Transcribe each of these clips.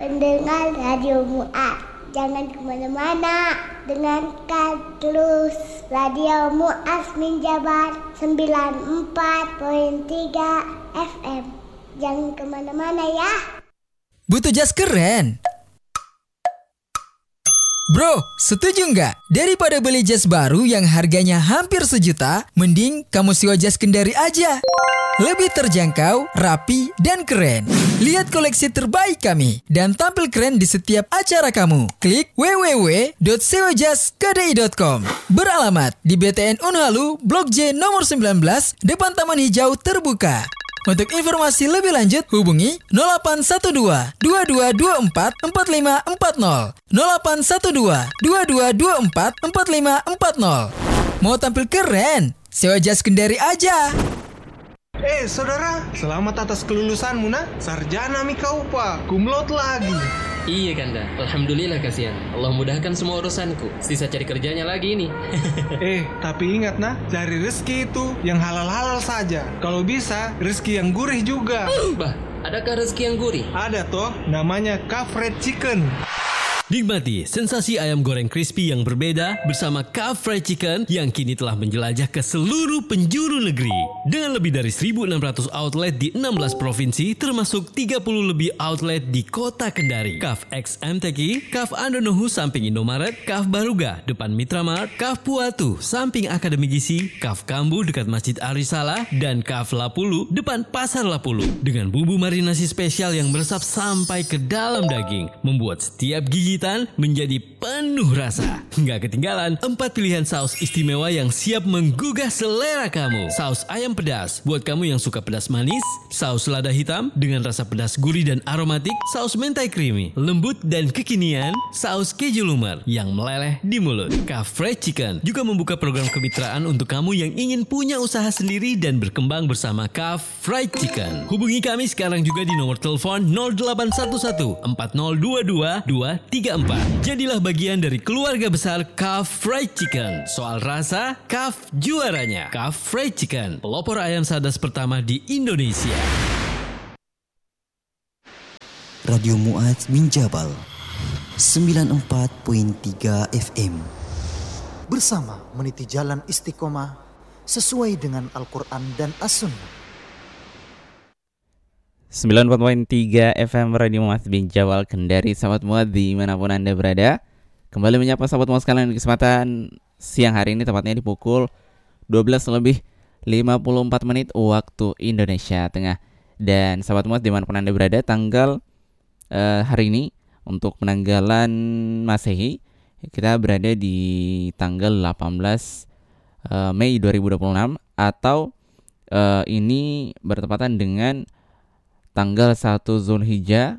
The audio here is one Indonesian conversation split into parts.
pendengar Radio Mu'ad. Jangan kemana-mana, dengarkan terus Radio Mu'ad Minjabar 94.3 FM. Jangan kemana-mana ya. Butuh jas keren? Bro, setuju nggak? Daripada beli jas baru yang harganya hampir 1 juta, mending kamu sewa jas Kendari aja. Lebih terjangkau, rapi, dan keren. Lihat koleksi terbaik kami dan tampil keren di setiap acara kamu. Klik www.sewajaskedai.com. Beralamat di BTN Unhalu, Blok J nomor 19, depan Taman Hijau Terbuka. Untuk informasi lebih lanjut, hubungi 0812 2224 4540. 0812 2224 4540. Mau tampil keren? Sewa jas Kendari aja. Saudara, selamat atas kelulusanmu, nak. Sarjana Mika Upa, cum laude lagi. Iya Kanda, alhamdulillah kasihan. Allah mudahkan semua urusanku. Sisa cari kerjanya lagi ini. Tapi ingat nak, cari rezeki itu yang halal-halal saja. Kalau bisa, rezeki yang gurih juga. Bah, adakah rezeki yang gurih? Ada toh, namanya Kaf Fried Chicken. Nikmati sensasi ayam goreng crispy yang berbeda bersama Kaf Fried Chicken yang kini telah menjelajah ke seluruh penjuru negeri. Dengan lebih dari 1.600 outlet di 16 provinsi termasuk 30 lebih outlet di kota Kendari. Kaf X MTQ, Kaf Andonohu samping Indomaret, Kaf Baruga depan Mitramart, Kaf Puatu samping Akademi Gizi, Kaf Kambu dekat Masjid Arisala, dan Kaf Lapulu depan Pasar Lapulu. Dengan bumbu marinasi spesial yang meresap sampai ke dalam daging, membuat setiap gigi menjadi penuh rasa. Nggak ketinggalan 4 pilihan saus istimewa yang siap menggugah selera kamu. Saus ayam pedas buat kamu yang suka pedas manis, saus lada hitam dengan rasa pedas gurih dan aromatik, saus mentai creamy, lembut dan kekinian, saus keju lumer yang meleleh di mulut. Kaf Fried Chicken juga membuka program kemitraan untuk kamu yang ingin punya usaha sendiri dan berkembang bersama Kaf Fried Chicken. Hubungi kami sekarang juga di nomor telepon 0811 4022 234. Jadilah bagian dari keluarga besar Kaf Fried Chicken. Soal rasa, Kaf juaranya. Kaf Fried Chicken, pelopor ayam sadas pertama di Indonesia. Radio Mu'ad Minjabal 94.3 FM. Bersama meniti jalan istiqomah sesuai dengan Al-Quran dan As-Sunnah. 94.3 FM Radio Mu'ad Minjabal Kendari. Sahabat Mu'ad dimanapun Anda berada, kembali menyapa sahabat Mu'ad sekalian di kesempatan siang hari ini, tepatnya di pukul 12:54 waktu Indonesia Tengah. Dan sahabat Mu'ad dimanapun Anda berada, tanggal hari ini untuk penanggalan Masehi, kita berada di tanggal 18 Mei 2026 atau ini bertepatan dengan tanggal 1 Zulhijjah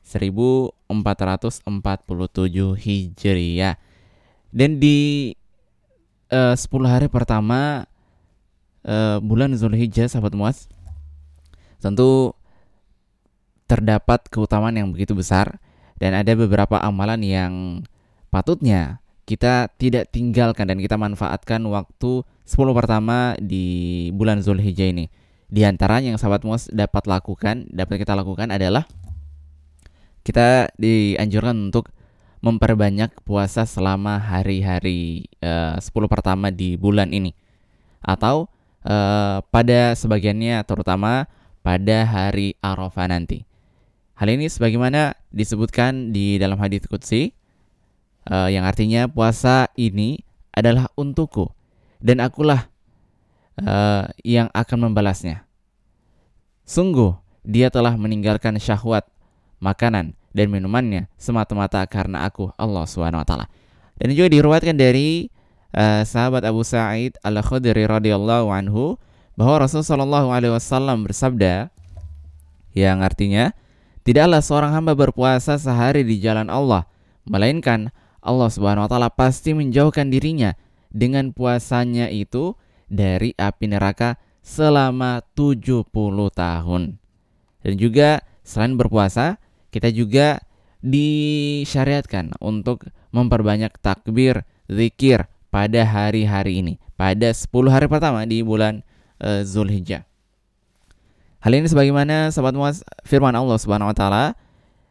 1447 Hijriah. Dan di 10 hari pertama bulan Zulhijjah, sahabat Mu'ad, tentu terdapat keutamaan yang begitu besar dan ada beberapa amalan yang patutnya kita tidak tinggalkan dan kita manfaatkan waktu 10 pertama di bulan Zulhijjah ini. Di antaranya yang sahabat Mu'ad dapat kita lakukan adalah kita dianjurkan untuk memperbanyak puasa selama hari-hari 10 pertama di bulan ini, atau pada sebagiannya terutama pada hari Arafah nanti. Hal ini sebagaimana disebutkan di dalam hadits qudsi, yang artinya puasa ini adalah untukku dan akulah yang akan membalasnya. Sungguh dia telah meninggalkan syahwat makanan dan minumannya semata-mata karena aku, Allah SWT. Dan juga diriwayatkan dari sahabat Abu Sa'id Al-Khudri radhiyallahu anhu bahwa Rasulullah SAW bersabda, yang artinya, tidaklah seorang hamba berpuasa sehari di jalan Allah, melainkan Allah SWT pasti menjauhkan dirinya dengan puasanya itu dari api neraka selama 70 tahun. Dan juga selain berpuasa, kita juga disyariatkan untuk memperbanyak takbir, zikir pada hari-hari ini, pada 10 hari pertama di bulan Zulhijjah. Hal ini sebagaimana sahabat Mu'ad firman Allah Subhanahu wa taala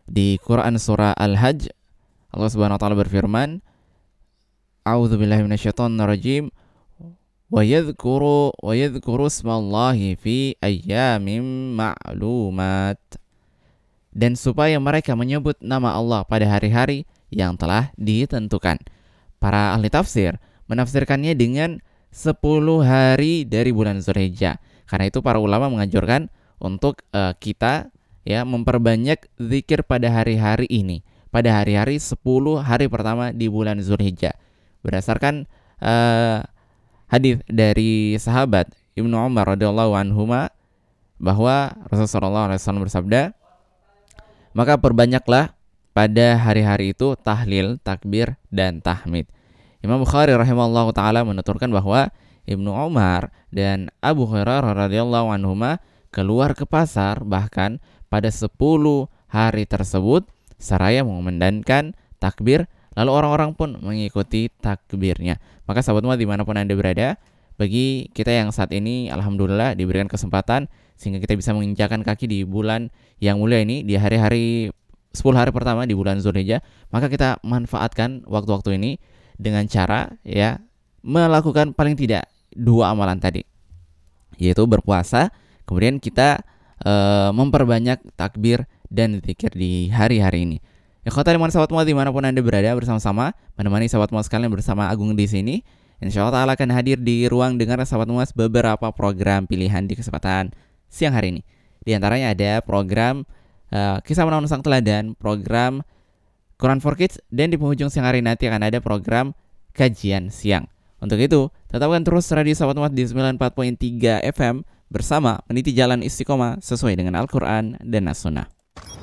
Di Quran surah Al-Hajj, Allah Subhanahu wa taala berfirman, A'udzubillahi minasyaitonirrajim. Wa yadhkuru ismallahi fi ayyamin ma'lumat. Dan supaya mereka menyebut nama Allah pada hari-hari yang telah ditentukan. Para ahli tafsir menafsirkannya dengan 10 hari dari bulan Zulhijjah. Karena itu para ulama menganjurkan untuk kita ya memperbanyak zikir pada hari-hari ini. Pada hari-hari 10 hari pertama di bulan Zulhijjah. Berdasarkan hadis dari sahabat Ibnu Umar radhiyallahu anhuma bahwa Rasulullah SAW bersabda, maka perbanyaklah pada hari-hari itu tahlil, takbir, dan tahmid. Imam Bukhari rahimahullah ta'ala menuturkan bahwa Ibnu Umar dan Abu Hurairah radhiyallahu anhuma keluar ke pasar bahkan pada 10 hari tersebut seraya mengumandangkan takbir, lalu orang-orang pun mengikuti takbirnya. Maka sahabat semua dimanapun Anda berada, bagi kita yang saat ini alhamdulillah diberikan kesempatan sehingga kita bisa menginjakkan kaki di bulan yang mulia ini, di hari-hari 10 hari pertama di bulan Zulhijjah, maka kita manfaatkan waktu-waktu ini dengan cara ya melakukan paling tidak 2 amalan tadi, yaitu berpuasa, kemudian kita memperbanyak takbir dan zikir di hari-hari ini. Ya khotbah sahabat semua dimanapun Anda berada, bersama-sama menemani sahabat semua sekalian bersama Agung di sini. Insyaallah ta'ala akan hadir di ruang dengar sahabat semua beberapa program pilihan di kesempatan siang hari ini. Di antaranya ada program Kisah Menawan Sang Teladan, program Quran for Kids, dan di penghujung siang hari nanti akan ada program Kajian Siang. Untuk itu, tetapkan terus radio sahabat umat di 94.3 FM bersama meniti jalan istiqomah sesuai dengan Al-Quran dan As-Sunnah.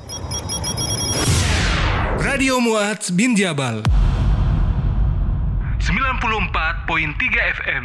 Radio Mu'adz bin Jabal 94.3 FM.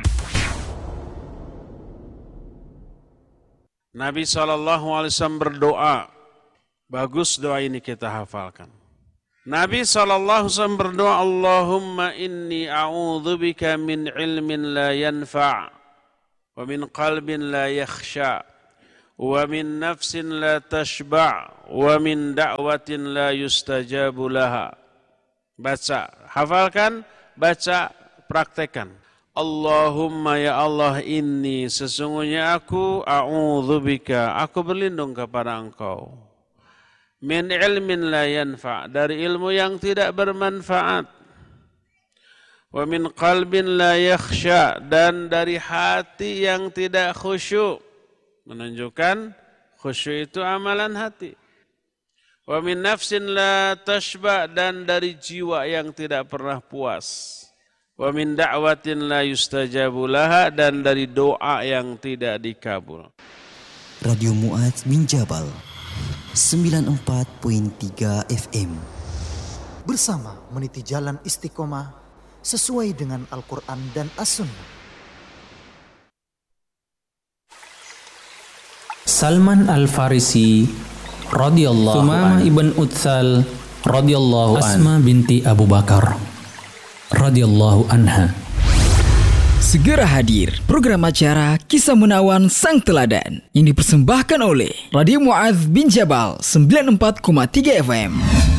Nabi SAW berdoa. Bagus doa ini kita hafalkan. Nabi SAW berdoa, Allahumma inni a'udzubika min ilmin la yanfa' wa min qalbin la yakhsha' wa min nafsin la tashba' wa min da'watin la yustajabu laha. Baca, hafalkan, baca, praktekkan. Allahumma ya Allah, inni sesungguhnya aku a'udzubika, aku berlindung kepada Engkau. Min ilmin la yanfa', dari ilmu yang tidak bermanfaat. Wa min qalbin la yakhsha, dan dari hati yang tidak khusyuk. Menunjukkan khusyuk itu amalan hati. Wa min nafsin la tashba, dan dari jiwa yang tidak pernah puas. Wa min da'watin la yustajabu laha, dan dari doa yang tidak dikabul. Radio Mu'adz bin Jabal 94.3 FM. Bersama meniti jalan istiqomah sesuai dengan Al-Quran dan As-Sunnah. Salman Al-Farisi radhiyallahu anhu, Sumamah ibn Utsal radhiyallahu anhu, Asma binti Abu Bakar radhiyallahu anha. Segera hadir program acara Kisah Menawan Sang Teladan yang dipersembahkan oleh Radio Mu'adz bin Jabal 94,3 FM.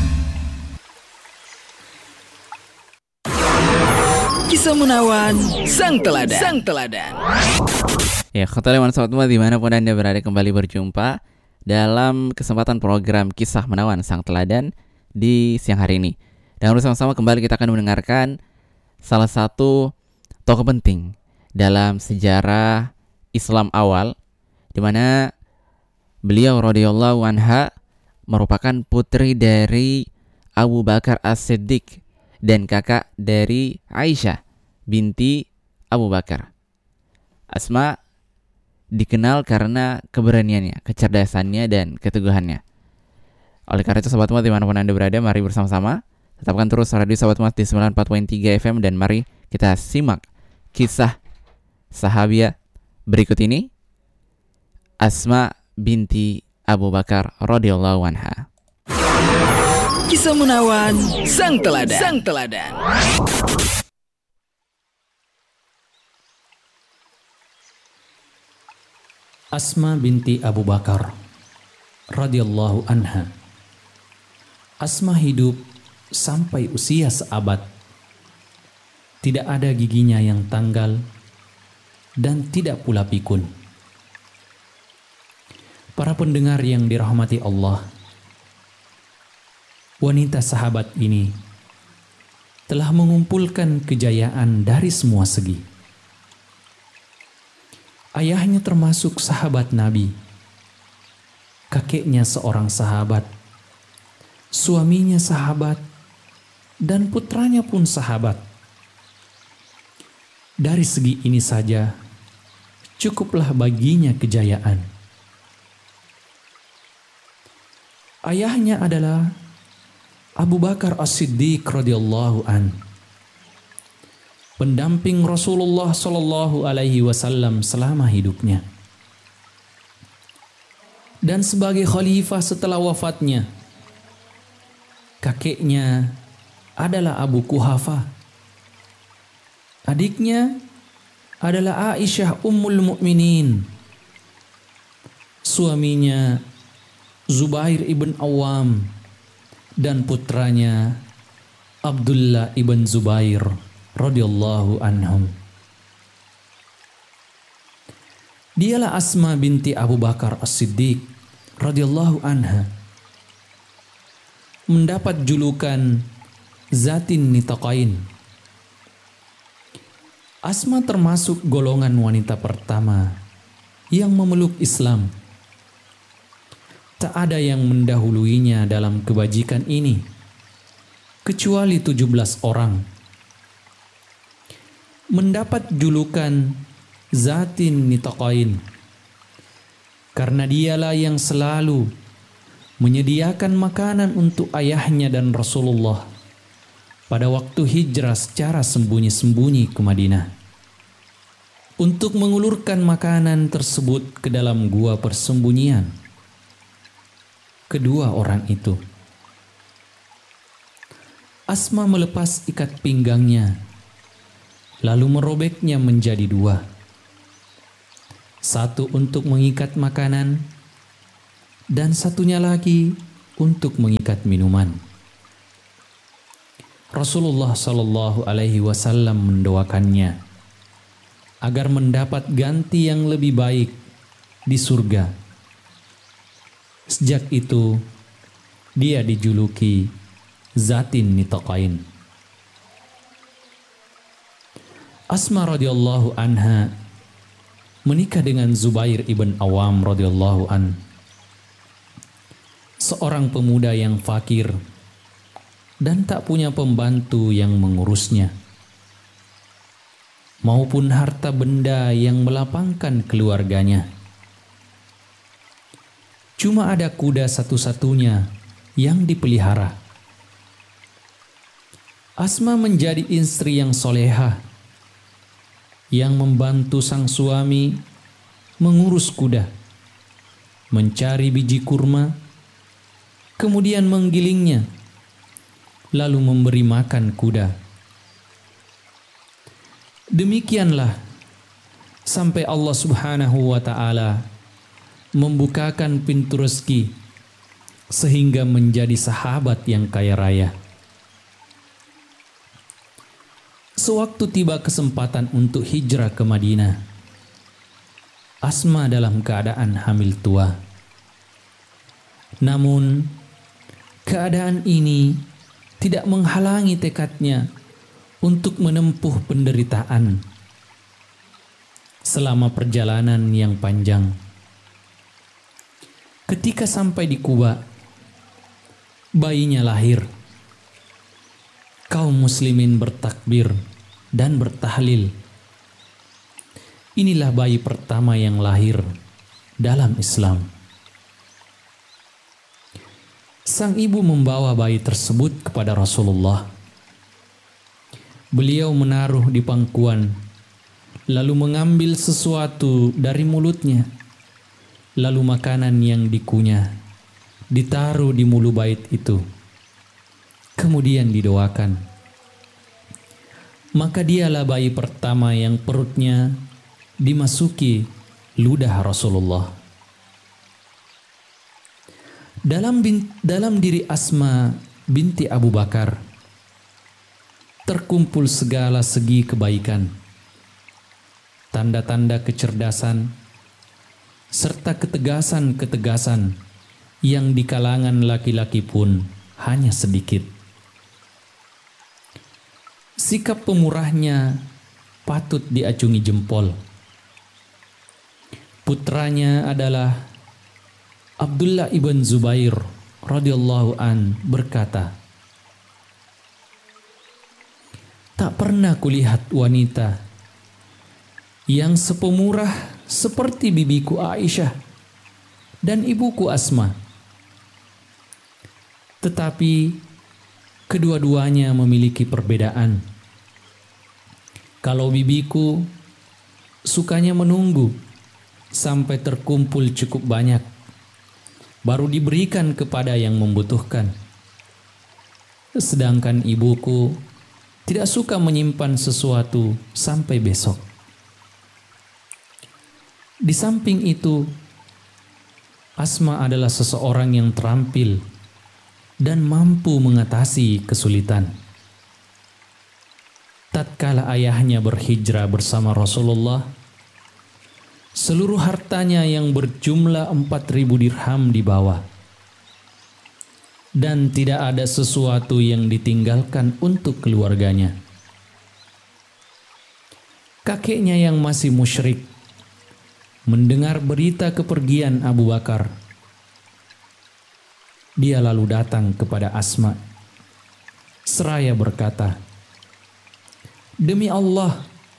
Kisah Menawan Sang Teladan. Sang Teladan. Ya, khotbah sahabat semua dimanapun Anda berada, kembali berjumpa dalam kesempatan program Kisah Menawan Sang Teladan di siang hari ini. Dan bersama-sama kembali kita akan mendengarkan salah satu tokoh penting dalam sejarah Islam awal, di mana beliau radhiyallahu anha merupakan putri dari Abu Bakar As-Siddiq dan kakak dari Aisyah binti Abu Bakar. Asma dikenal karena keberaniannya, kecerdasannya, dan keteguhannya. Oleh karena itu sahabat umat dimanapun Anda berada, mari bersama-sama tetapkan terus radio sahabat umat di 94.3 FM, dan mari kita simak kisah sahabiah berikut ini, Asma binti Abu Bakar radhiyallahu anha. Kisah Menawan Sang Teladan. Sang Teladan. Asma binti Abu Bakar radhiyallahu anha Asma hidup sampai usia seabad. Tidak ada giginya yang tanggal dan tidak pula pikun. Para pendengar yang dirahmati Allah, wanita sahabat ini telah mengumpulkan kejayaan dari semua segi. Ayahnya termasuk sahabat Nabi, kakeknya seorang sahabat, suaminya sahabat, dan putranya pun sahabat. Dari segi ini saja, cukuplah baginya kejayaan. Ayahnya adalah Abu Bakar As-Siddiq radhiyallahu an, pendamping Rasulullah sallallahu alaihi wasallam selama hidupnya. Dan sebagai khalifah setelah wafatnya, kakeknya adalah Abu Quhafa. Adiknya adalah Aisyah Ummul Mukminin. Suaminya Zubair ibn Awam dan putranya Abdullah ibn Zubair radhiyallahu anhum. Dialah Asma binti Abu Bakar As-Siddiq radhiyallahu anha, mendapat julukan Zatin Nitaqain. Asma termasuk golongan wanita pertama yang memeluk Islam. Tak ada yang mendahuluinya dalam kebajikan ini, kecuali 17 orang. Mendapat julukan Zatin Nitaqain karena dialah yang selalu menyediakan makanan untuk ayahnya dan Rasulullah pada waktu hijrah secara sembunyi-sembunyi ke Madinah, untuk mengulurkan makanan tersebut ke dalam gua persembunyian kedua orang itu. Asma melepas ikat pinggangnya, lalu merobeknya menjadi dua. Satu untuk mengikat makanan, dan satunya lagi untuk mengikat minuman. Rasulullah Shallallahu Alaihi Wasallam mendoakannya agar mendapat ganti yang lebih baik di surga. Sejak itu, dia dijuluki Zatin Nitaqain. Asma radhiyallahu anha menikah dengan Zubair ibn Awam radhiyallahu an, seorang pemuda yang fakir dan tak punya pembantu yang mengurusnya, maupun harta benda yang melapangkan keluarganya. Cuma ada kuda satu-satunya yang dipelihara. Asma menjadi istri yang solehah, yang membantu sang suami mengurus kuda, mencari biji kurma, kemudian menggilingnya, lalu memberi makan kuda. Demikianlah sampai Allah Subhanahu wa ta'ala membukakan pintu rezeki sehingga menjadi sahabat yang kaya raya. Sewaktu tiba kesempatan untuk hijrah ke Madinah, Asma dalam keadaan hamil tua. Namun keadaan ini tidak menghalangi tekadnya untuk menempuh penderitaan selama perjalanan yang panjang. Ketika sampai di Quba, bayinya lahir. Kaum muslimin bertakbir dan bertahlil. Inilah bayi pertama yang lahir dalam Islam. Sang ibu membawa bayi tersebut kepada Rasulullah. Beliau menaruh di pangkuan, lalu mengambil sesuatu dari mulutnya, lalu makanan yang dikunyah ditaruh di mulut bayi itu, kemudian didoakan. Maka dialah bayi pertama yang perutnya dimasuki ludah Rasulullah. Dalam diri Asma binti Abu Bakar terkumpul segala segi kebaikan, tanda-tanda kecerdasan, serta ketegasan-ketegasan yang di kalangan laki-laki pun hanya sedikit. Sikap pemurahnya patut diacungi jempol. Putranya adalah Abdullah ibn Zubair radhiyallahu an berkata, "Tak pernah kulihat wanita yang sepemurah seperti bibiku Aisyah dan ibuku Asma. Tetapi kedua-duanya memiliki perbedaan. Kalau bibiku sukanya menunggu sampai terkumpul cukup banyak, baru diberikan kepada yang membutuhkan. Sedangkan ibuku tidak suka menyimpan sesuatu sampai besok. Di samping itu, Asma adalah seseorang yang terampil dan mampu mengatasi kesulitan. Tatkala ayahnya berhijrah bersama Rasulullah, seluruh hartanya yang berjumlah 4.000 dirham dibawa. Dan tidak ada sesuatu yang ditinggalkan untuk keluarganya. Kakeknya yang masih musyrik mendengar berita kepergian Abu Bakar. Dia lalu datang kepada Asma seraya berkata, "Demi Allah,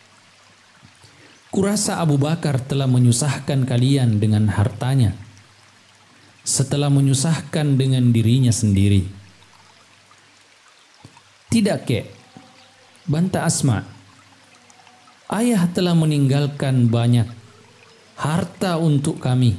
kurasa Abu Bakar telah menyusahkan kalian dengan hartanya setelah menyusahkan dengan dirinya sendiri." "Tidak, Kek," bantah Asma. "Ayah telah meninggalkan banyak harta untuk kami."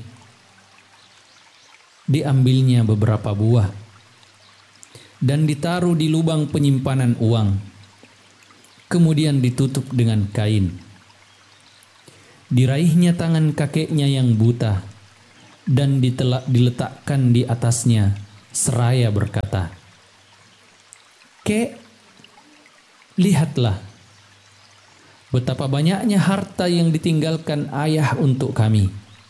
Diambilnya beberapa buah dan ditaruh di lubang penyimpanan uang, kemudian ditutup dengan kain. Diraihnya tangan kakeknya yang buta dan diletakkan di atasnya seraya berkata, "Kek, lihatlah betapa banyaknya harta yang ditinggalkan ayah untuk kami."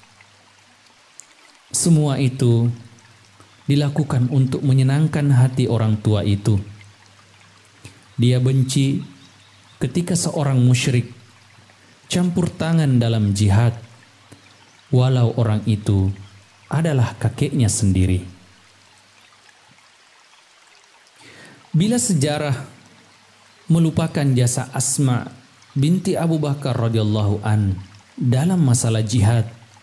Semua itu dilakukan untuk menyenangkan hati orang tua itu. Dia benci ketika seorang musyrik campur tangan dalam jihad, walau orang itu adalah kakeknya sendiri. Bila sejarah melupakan jasa Asma binti Abu Bakar radhiyallahu an dalam masalah jihad,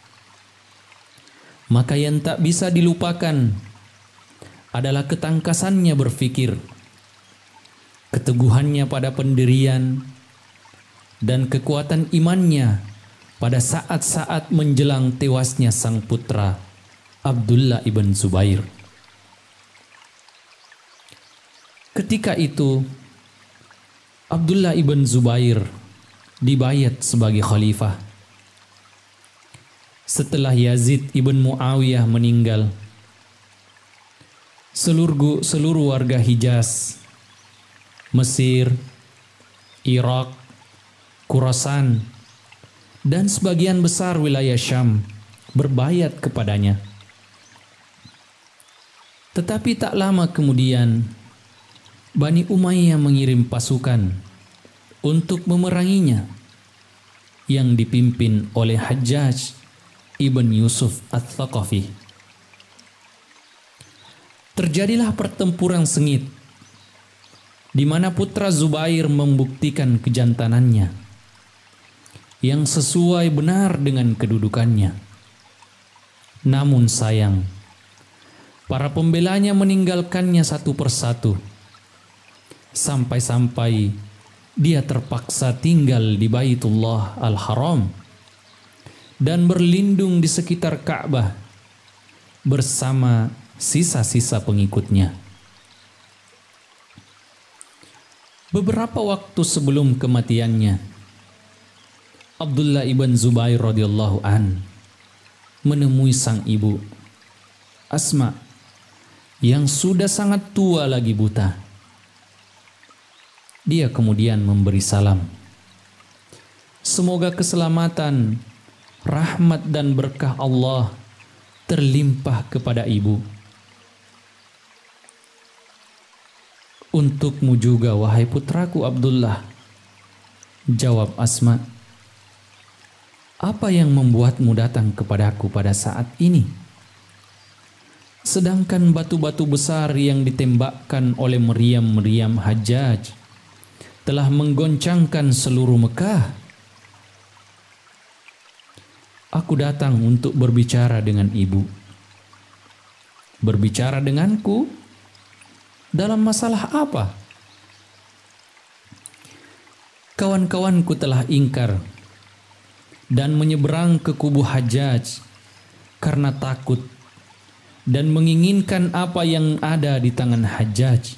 maka yang tak bisa dilupakan adalah ketangkasannya berfikir, keteguhannya pada pendirian, dan kekuatan imannya pada saat-saat menjelang tewasnya sang putra Abdullah ibn Zubair. Ketika itu Abdullah ibn Zubair dibayat sebagai khalifah. Setelah Yazid ibn Muawiyah meninggal, seluruh warga Hijaz, Mesir, Irak, Khurasan, dan sebagian besar wilayah Syam berbayat kepadanya. Tetapi tak lama kemudian, Bani Umayyah mengirim pasukan untuk memeranginya yang dipimpin oleh Hajjaj ibn Yusuf Ats-Tsaqafi. Terjadilah pertempuran sengit di mana putra Zubair membuktikan kejantanannya yang sesuai benar dengan kedudukannya. Namun sayang, para pembelanya meninggalkannya satu persatu, sampai-sampai dia terpaksa tinggal di Baitullah Al-Haram dan berlindung di sekitar Ka'bah bersama sisa-sisa pengikutnya. Beberapa waktu sebelum kematiannya, Abdullah ibn Zubair radhiyallahu an menemui sang ibu Asma yang sudah sangat tua lagi buta. Dia kemudian memberi salam. Semoga keselamatan, rahmat dan berkah Allah terlimpah kepada ibu. Untukmu juga, wahai putraku Abdullah, jawab Asma. Apa yang membuatmu datang kepadaku pada saat ini? Sedangkan batu-batu besar yang ditembakkan oleh meriam-meriam Hajjaj telah menggoncangkan seluruh Mekah. Aku datang untuk berbicara dengan ibu. Berbicara denganku dalam masalah apa? Kawan-kawanku telah ingkar dan menyeberang ke kubu Hajjaj karena takut dan menginginkan apa yang ada di tangan Hajjaj.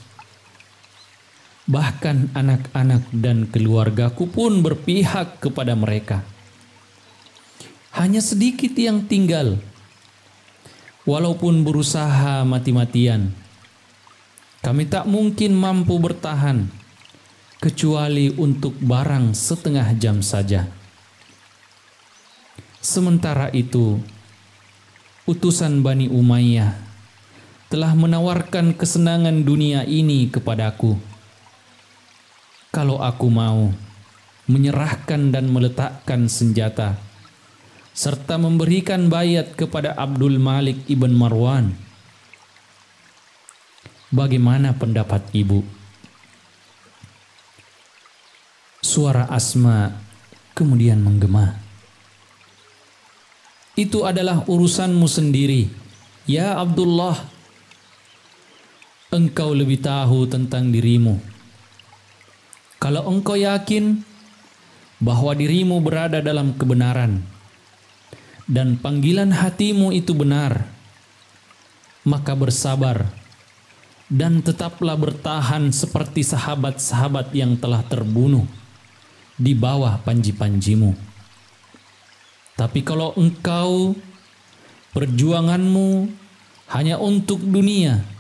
Bahkan anak-anak dan keluargaku pun berpihak kepada mereka. Hanya sedikit yang tinggal, walaupun berusaha mati-matian. Kami tak mungkin mampu bertahan, kecuali untuk barang setengah jam saja. Sementara itu, utusan Bani Umayyah telah menawarkan kesenangan dunia ini kepadaku. Kalau aku mau menyerahkan dan meletakkan senjata, serta memberikan bayat kepada Abdul Malik ibn Marwan. Bagaimana pendapat ibu? Suara Asma kemudian menggema. Itu adalah urusanmu sendiri, ya Abdullah. Engkau lebih tahu tentang dirimu. Kalau engkau yakin bahwa dirimu berada dalam kebenaran dan panggilan hatimu itu benar, maka bersabar dan tetaplah bertahan seperti sahabat-sahabat yang telah terbunuh di bawah panji-panjimu. Tapi kalau engkau perjuanganmu hanya untuk dunia